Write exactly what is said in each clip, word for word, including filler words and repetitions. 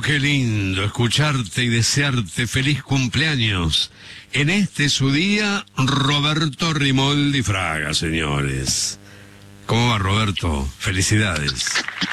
qué lindo escucharte y desearte feliz cumpleaños. En este su día, Roberto Rimoldi Fraga, señores. ¿Cómo va, Roberto? Felicidades.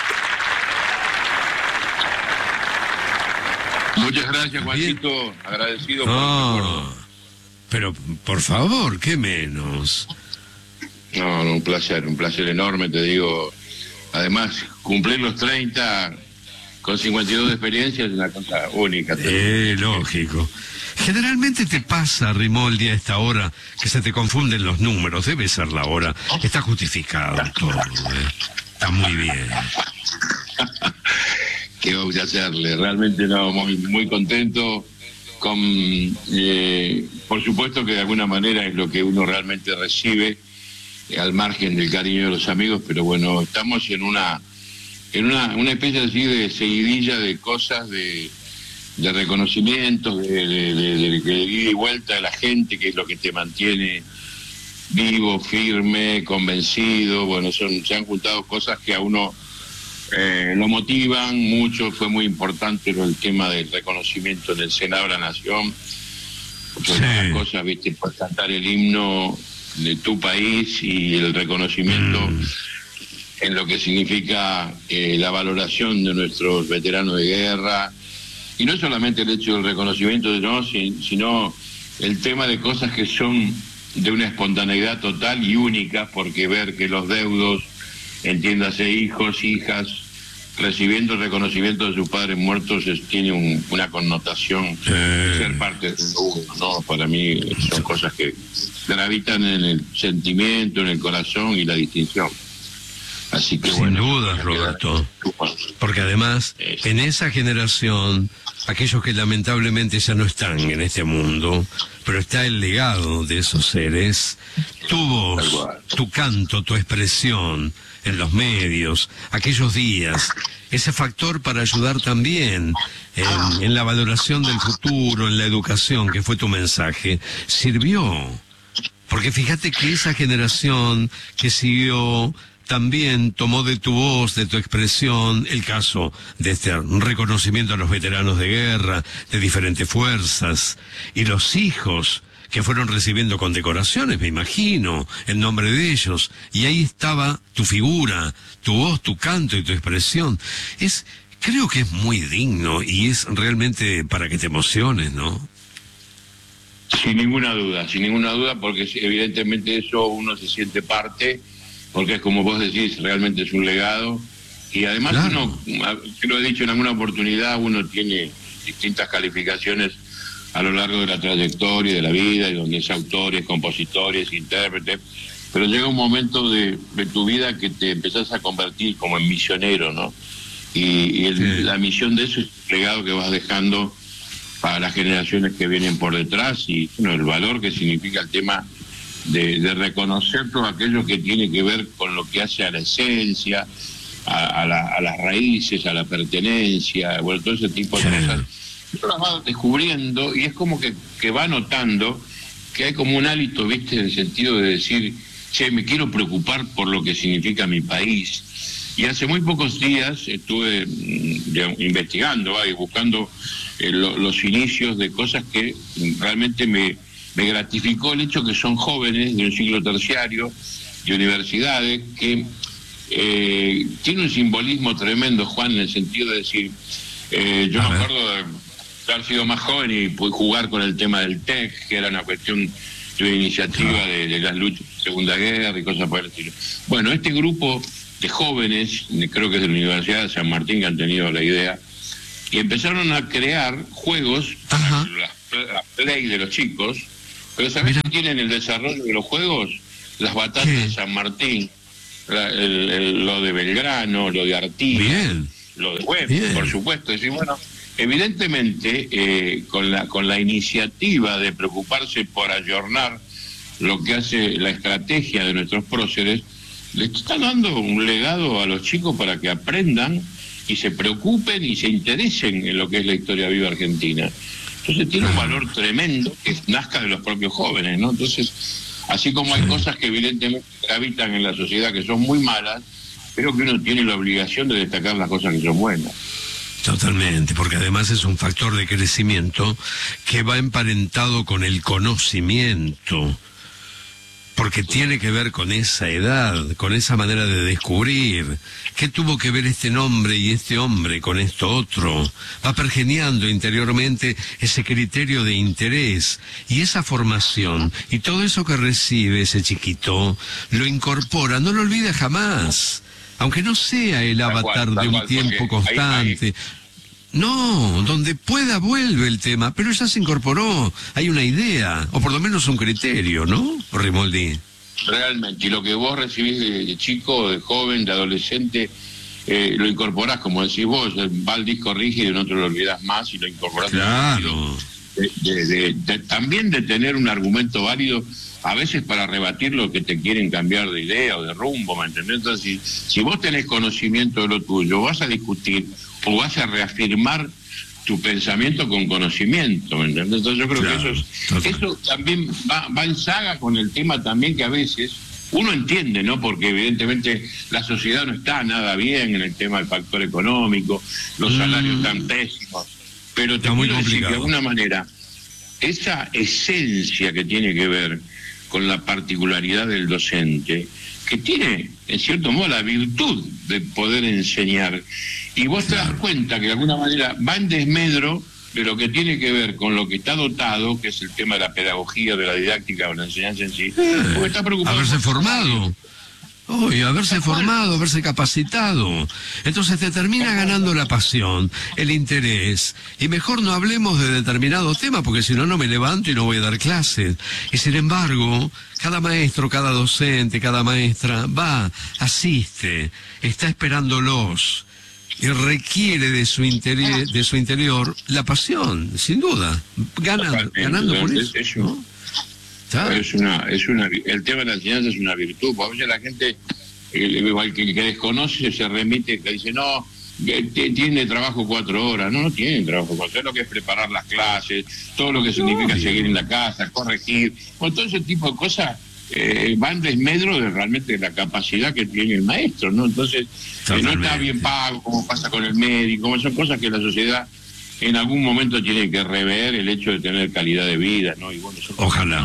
Muchas gracias, Juancito. Agradecido por no, el recuerdo. Pero, por favor, ¿qué menos? No, no, un placer, un placer enorme, te digo. Además, cumplir los treinta con cincuenta y dos de experiencia es una cosa única. Eh, lógico. Generalmente te pasa, Rimoldi, a esta hora que se te confunden los números. Debe ser la hora. Está justificado todo, ¿eh? Está muy bien. ¿Qué vamos a hacerle? Realmente no, muy, muy contento. Con, eh, por supuesto que de alguna manera es lo que uno realmente recibe, eh, al margen del cariño de los amigos, pero bueno, estamos en una en una, una especie así de seguidilla de cosas, de, de reconocimientos, de, de, de, de, de ida y vuelta de la gente, que es lo que te mantiene vivo, firme, convencido. Bueno, son, se han juntado cosas que a uno eh, lo motivan mucho. Fue muy importante el tema del reconocimiento en el Senado de la Nación. Porque sí. Las cosas, viste, por cantar el himno de tu país y el reconocimiento mm. en lo que significa eh, la valoración de nuestros veteranos de guerra, y no solamente el hecho del reconocimiento, ¿no? sino el tema de cosas que son de una espontaneidad total y única, porque ver que los deudos, entiéndase hijos, hijas, recibiendo el reconocimiento de sus padres muertos es, tiene un, una connotación sí. de ser parte de uno, ¿no? Para mí son cosas que gravitan en el sentimiento, en el corazón y la distinción. Así que, sin bueno, dudas, Roberto, porque además es. en esa generación, aquellos que lamentablemente ya no están en este mundo, pero está el legado de esos seres, tu voz, tu canto, tu expresión en los medios, aquellos días, ese factor para ayudar también en, en la valoración del futuro, en la educación, que fue tu mensaje, sirvió. Porque fíjate que esa generación que siguió también tomó de tu voz, de tu expresión, el caso de este reconocimiento a los veteranos de guerra, de diferentes fuerzas, y los hijos que fueron recibiendo condecoraciones, me imagino, en nombre de ellos, y ahí estaba tu figura, tu voz, tu canto y tu expresión. Es, creo que es muy digno y es realmente para que te emociones, ¿no? Sin ninguna duda, sin ninguna duda, porque evidentemente eso uno se siente parte, porque es como vos decís, realmente es un legado, y además claro. uno, yo lo he dicho en alguna oportunidad, uno tiene distintas calificaciones a lo largo de la trayectoria de la vida, y donde es autores, compositores, intérpretes, pero llega un momento de, de tu vida que te empezás a convertir como en misionero, ¿no? Y, y el, sí. la misión de eso es el legado que vas dejando para las generaciones que vienen por detrás, y bueno, el valor que significa el tema de, de reconocer todo aquello que tiene que ver con lo que hace a la esencia, a, a, la, a las raíces, a la pertenencia, bueno, todo ese tipo de sí. cosas. Yo las va descubriendo y es como que, que va notando que hay como un hálito, viste, en el sentido de decir, che, me quiero preocupar por lo que significa mi país. Y hace muy pocos días estuve digamos, investigando y buscando eh, lo, los inicios de cosas que realmente me, me gratificó el hecho que son jóvenes de un ciclo terciario, de universidades, que eh, tiene un simbolismo tremendo, Juan, en el sentido de decir, eh, yo me acuerdo de haber sido más joven y pude jugar con el tema del T E C, que era una cuestión de una iniciativa de, de las luchas de Segunda Guerra y cosas por el estilo. Bueno, este grupo de jóvenes, creo que es de la Universidad de San Martín que han tenido la idea, y empezaron a crear juegos para la, la play de los chicos, pero ¿sabes qué tienen el desarrollo de los juegos? Las batallas ¿Qué? de San Martín, la, el, el, lo de Belgrano, lo de Artigas, Bien. lo de Web, Bien. por supuesto. Es decir, bueno, evidentemente eh, con la con la iniciativa de preocuparse por ayornar lo que hace la estrategia de nuestros próceres, le están dando un legado a los chicos para que aprendan y se preocupen y se interesen en lo que es la historia viva argentina. Entonces tiene un valor tremendo que nazca de los propios jóvenes, ¿no? Entonces, así como hay cosas que evidentemente habitan en la sociedad que son muy malas, creo que uno tiene la obligación de destacar las cosas que son buenas. Totalmente, porque además es un factor de crecimiento que va emparentado con el conocimiento, porque tiene que ver con esa edad, con esa manera de descubrir. ¿Qué tuvo que ver este nombre y este hombre con esto otro? Va pergeñando interiormente ese criterio de interés y esa formación, y todo eso que recibe ese chiquito lo incorpora, no lo olvida jamás. Aunque no sea el avatar de un tiempo constante. No, donde pueda vuelve el tema, pero ya se incorporó, hay una idea, o por lo menos un criterio, ¿no, Rimoldi? Realmente, y lo que vos recibís de, de chico, de joven, de adolescente, eh, lo incorporás, como decís vos, va al disco rígido y no te lo olvidás más y lo incorporás. Claro. De, de, de, de, también de tener un argumento válido, a veces para rebatir lo que te quieren cambiar de idea o de rumbo, ¿me entendés? Entonces, si, si vos tenés conocimiento de lo tuyo, vas a discutir o vas a reafirmar tu pensamiento con conocimiento, ¿me entendés? Entonces yo creo claro, que eso, es, eso también va, va en saga con el tema también que a veces uno entiende, ¿no? Porque evidentemente la sociedad no está nada bien en el tema del factor económico, los mm. salarios están pésimos, pero te quiero decir que de alguna manera esa esencia que tiene que ver con la particularidad del docente, que tiene, en cierto modo, la virtud de poder enseñar, y vos te das cuenta que de alguna manera va en desmedro de lo que tiene que ver con lo que está dotado, que es el tema de la pedagogía, de la didáctica o la enseñanza en sí, porque está preocupado. Haberse formado. Uy, haberse formado, haberse capacitado. Entonces te termina ganando la pasión, el interés. Y mejor no hablemos de determinado tema, porque si no, no me levanto y no voy a dar clases. Y sin embargo, cada maestro, cada docente, cada maestra va, asiste, está esperándolos. Y requiere de su interior, de su interior la pasión, sin duda. Ganan, ganando por eso, ¿no? Es una, es una, el tema de la enseñanza es una virtud. A veces la gente, igual que, que desconoce, se remite, que dice, no, tiene trabajo cuatro horas. No, no tiene trabajo cuatro horas. Lo que es preparar las clases, todo lo que significa no, seguir en la casa, corregir, con todo ese tipo de cosas, eh, van desmedro de realmente la capacidad que tiene el maestro, ¿no? Entonces, eh, no está bien pago, como pasa con el médico, como son cosas que la sociedad en algún momento tiene que rever el hecho de tener calidad de vida, ¿no? Y bueno, ojalá.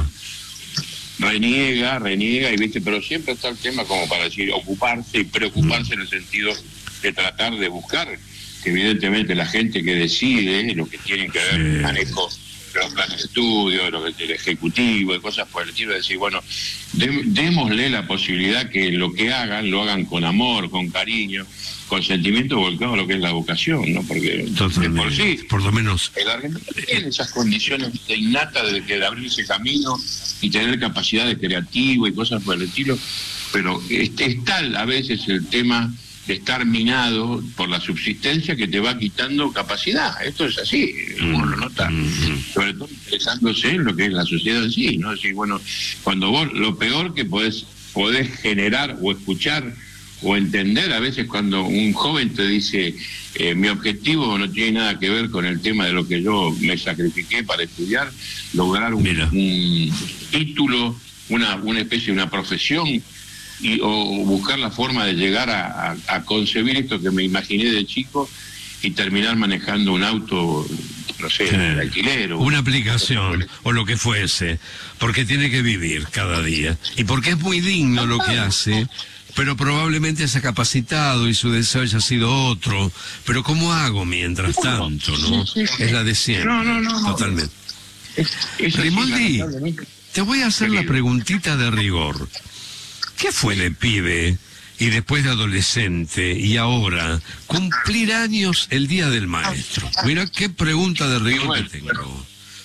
Reniega, reniega, y viste, pero siempre está el tema como para decir, ocuparse y preocuparse mm. en el sentido de tratar de buscar que evidentemente la gente que decide lo que tienen que ver con el manejo de los planes de estudio, de lo que el ejecutivo, de cosas por el estilo, de decir, bueno, de, démosle la posibilidad que lo que hagan, lo hagan con amor, con cariño, con sentimiento volcado a lo que es la vocación, ¿no? Porque de por sí, por lo menos, el argentino tiene esas condiciones de innata de, de abrirse camino y tener capacidad de creativo y cosas por el estilo, pero es, es tal a veces el tema de estar minado por la subsistencia que te va quitando capacidad. Esto es así, uno lo nota, sobre todo interesándose en lo que es la sociedad en sí, ¿no? Es decir, bueno, cuando vos, lo peor que podés, podés generar o escuchar o entender a veces cuando un joven te dice, eh, mi objetivo no tiene nada que ver con el tema de lo que yo me sacrifiqué para estudiar, lograr un, un título, una, una especie de una profesión, y, o buscar la forma de llegar a, a, a concebir esto que me imaginé de chico y terminar manejando un auto, no sé, sí, de alquiler o una aplicación o lo que fuese, porque tiene que vivir cada día y porque es muy digno lo que hace, pero probablemente se ha capacitado y su deseo haya sido otro. Pero ¿cómo hago mientras tanto, no? Es la de siempre. No, no, no, no. Totalmente. Rimoldi, te voy a hacer la preguntita de rigor. ¿Qué fue de pibe y después de adolescente y ahora cumplir años el Día del Maestro? Mira qué pregunta de rigor bueno, que tengo.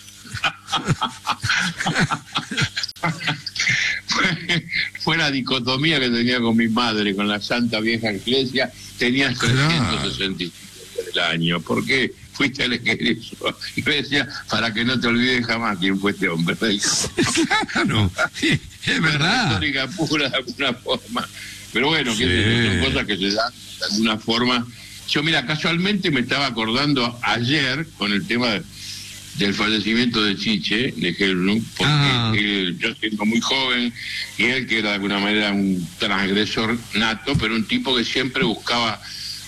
fue, fue la dicotomía que tenía con mi madre, con la santa vieja iglesia. Tenía trescientos sesenta y cinco del año. ¿Por qué fuiste al egreso? Y me decía, para que no te olvides jamás quién fue este hombre. Claro, es verdad. Una histórica pura de alguna forma. Pero bueno, sí, que son cosas que se dan de alguna forma. Yo, mira, casualmente me estaba acordando ayer con el tema de, del fallecimiento de Chiche, de Helblum, porque ah. él, yo siendo muy joven, y él que era de alguna manera un transgresor nato, pero un tipo que siempre buscaba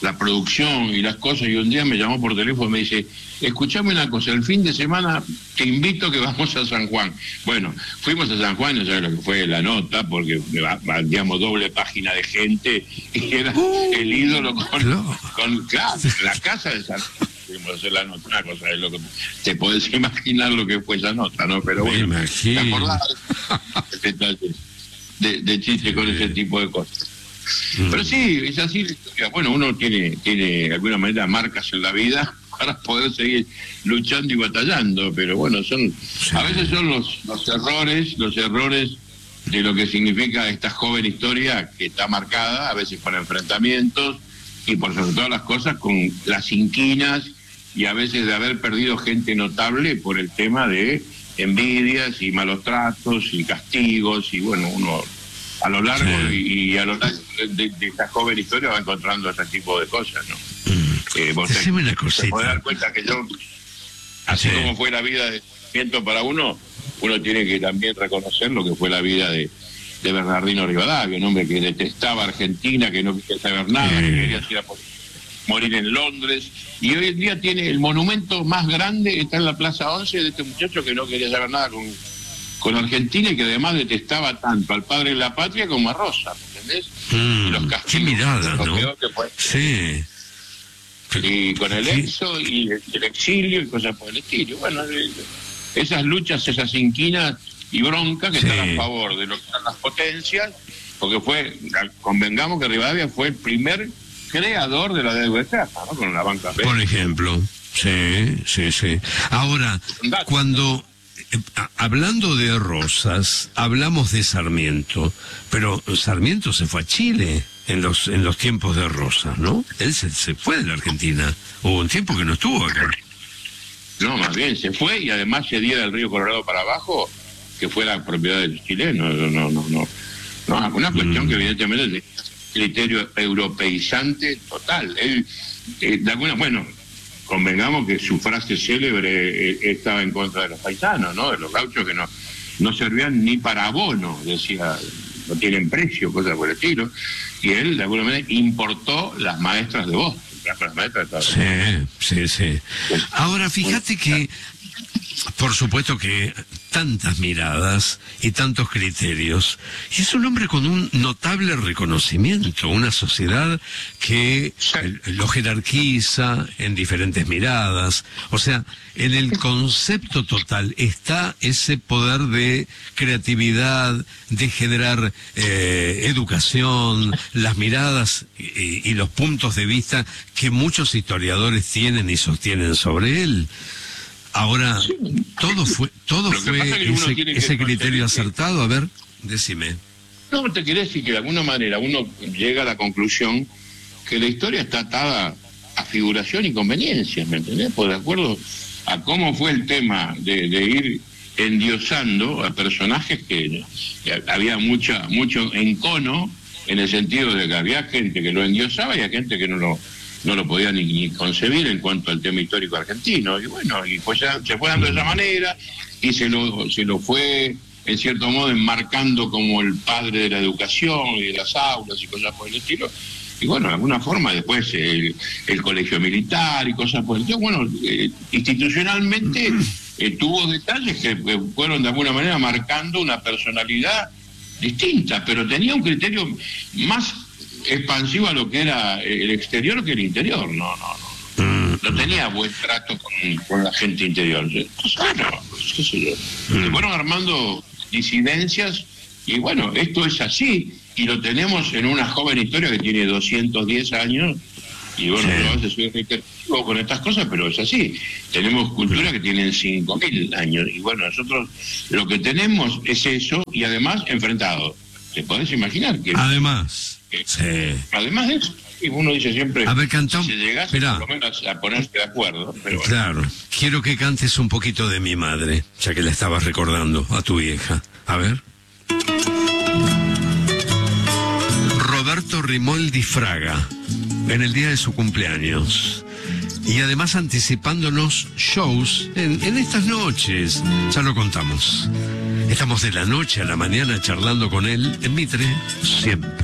la producción y las cosas, y un día me llamó por teléfono y me dice, escuchame una cosa, el fin de semana te invito que vamos a San Juan. Bueno, fuimos a San Juan, no sabes lo que fue la nota, porque digamos doble página de gente, y era el ídolo con, Claro. con claro, la casa de San Juan. Fuimos a hacer la nota, una cosa es lo que te podés imaginar lo que fue esa nota, ¿no? Pero bueno, me ¿te acordás de, de, de chiste sí. con ese tipo de cosas? Mm. Pero sí, es así. Bueno, uno tiene, tiene de alguna manera marcas en la vida para poder seguir luchando y batallando, pero bueno, son Sí. a veces son los, los errores, los errores de lo que significa esta joven historia que está marcada, a veces por enfrentamientos y por sobre todas las cosas con las inquinas y a veces de haber perdido gente notable por el tema de envidias y malos tratos y castigos, y bueno, uno a lo largo sí. y, y a lo largo de, de esta joven historia va encontrando ese tipo de cosas, ¿no? Mm. Eh, vos te, Decime una te cosita. podés dar cuenta que yo, así Sí. como fue la vida de sufrimiento para uno, uno tiene que también reconocer lo que fue la vida de, de Bernardino Rivadavia, un hombre que detestaba Argentina, que no quería saber nada, Sí. que quería ir a morir en Londres, y hoy en día tiene el monumento más grande, está en la Plaza once, de este muchacho que no quería saber nada con, con Argentina y que además detestaba tanto al padre de la patria como a Rosa, ¿entendés? Mm, Y los qué castigos, mirada, lo ¿no? peor que fue. Sí. Y con el Sí. exo y el exilio y cosas por el estilo. Bueno, esas luchas, esas inquinas y broncas que Sí. están a favor de lo que están las potencias, porque fue, convengamos que Rivadavia fue el primer creador de la deuda externa, ¿no? Con la banca. Por ejemplo, sí, sí, sí. Ahora, cuando, eh, hablando de Rosas, hablamos de Sarmiento, pero Sarmiento se fue a Chile en los en los tiempos de Rosas, ¿no? Él se, se fue de la Argentina. Hubo un tiempo que no estuvo acá. No, más bien, se fue y además cedía del río Colorado para abajo, que fue la propiedad de los chilenos. No, no, no, no. no una cuestión mm. que evidentemente es criterio europeizante total. Él, eh, de alguna, bueno, convengamos que su frase célebre eh, estaba en contra de los paisanos, ¿no? De los gauchos que no, no servían ni para abono, decía, no tienen precio, cosas por el estilo. Y él, de alguna manera, importó las maestras de Boston. Las maestras de sí, sí, sí. Ahora, fíjate que, por supuesto que tantas miradas y tantos criterios, y es un hombre con un notable reconocimiento, una sociedad que lo jerarquiza en diferentes miradas, o sea, en el concepto total está ese poder de creatividad, de generar eh, educación, las miradas y, y los puntos de vista que muchos historiadores tienen y sostienen sobre él. Ahora, sí. todo fue todo fue ese, ese criterio acertado. A ver, decime. No, te quería decir que de alguna manera uno llega a la conclusión que la historia está atada a figuración y conveniencia, ¿me entendés? Pues de acuerdo a cómo fue el tema de, de ir endiosando a personajes que, que había mucha mucho encono, en el sentido de que había gente que lo endiosaba y había gente que no lo no lo podía ni, ni concebir en cuanto al tema histórico argentino, y bueno, y pues ya se fue dando de esa manera, y se lo, se lo fue, en cierto modo, enmarcando como el padre de la educación y de las aulas y cosas por el estilo, y bueno, de alguna forma después el, el colegio militar y cosas por el estilo, bueno, eh, institucionalmente eh, tuvo detalles que, que fueron de alguna manera marcando una personalidad distinta, pero tenía un criterio más expansivo a lo que era el exterior que el interior. No, no, no. No tenía buen trato con, con la gente interior. Pues, bueno, pues, qué sé yo. Se fueron armando disidencias y bueno, esto es así y lo tenemos en una joven historia que tiene doscientos diez años y bueno, sí. Yo a veces soy reiterativo con estas cosas, pero es así. Tenemos culturas que tienen cinco mil años y bueno, nosotros lo que tenemos es eso y además enfrentado. ¿Te podés imaginar? que Además... Sí. Además de eso, uno dice siempre, a ver, cantón, si llegas por lo menos a ponerse de acuerdo. Pero bueno. Claro, quiero que cantes un poquito de mi madre, ya que la estabas recordando a tu vieja. A ver. Roberto Rimoldi Fraga, en el día de su cumpleaños. Y además anticipándonos shows en, en estas noches. Ya lo contamos. Estamos de la noche a la mañana charlando con él en Mitre, siempre.